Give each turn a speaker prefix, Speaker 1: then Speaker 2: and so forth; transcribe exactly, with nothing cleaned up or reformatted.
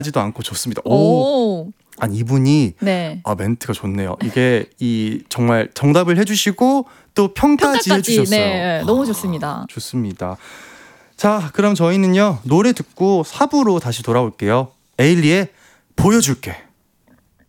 Speaker 1: 하지도 않고 좋습니다. 오.
Speaker 2: 오.
Speaker 1: 아니 이분이
Speaker 2: 네.
Speaker 1: 아 멘트가 좋네요. 이게 이 정말 정답을 해주시고 또 평가까지,
Speaker 2: 평가까지
Speaker 1: 해주셨어요.
Speaker 2: 네, 너무 좋습니다.
Speaker 1: 아, 좋습니다. 자, 그럼 저희는요 노래 듣고 사 부로 다시 돌아올게요. 에일리의 보여줄게.